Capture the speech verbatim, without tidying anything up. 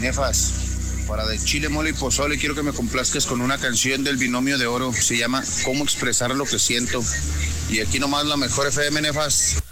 Nefas, para de chile, mole y pozole, quiero que me complazcas con una canción del Binomio de Oro. Se llama Cómo expresar lo que siento. Y aquí nomás la mejor F M, Nefas.